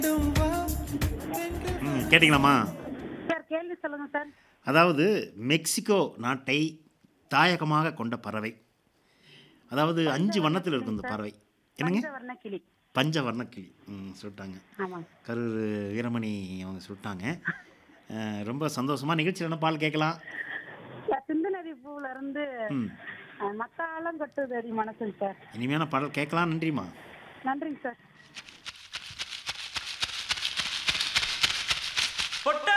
கேட்டிங்களாம்மா? Sir கேள்வி சொல்லுங்க sir. அதாவது மெக்சிகோ நாட்டை தாயகமாக கொண்ட பறவை. அதாவது 5 பஞ்சவர்ண வண்ணத்தில இருக்கும் கிளிங்க இந்த சார். பறவை. என்னங்க? பஞ்சவர்ண கிளி. பஞ்சவர்ண கிளி. சொல்லிட்டாங்க. ஆமாங்க. கரூர் வீரமணி அவங்க சொல்லிட்டாங்க. ரொம்ப சந்தோஷமா நிகழ்ச்சியில என்ன பாடல் கேட்கலாம்? சார் சிந்து நதி பூவுல இருந்து ம். மத்தாளம் கொட்டுதடி மனசுங்க சார். இனிமையான பாடல் கேட்கலாம். நன்றிம்மா. நன்றிங்க சார். பொட்ட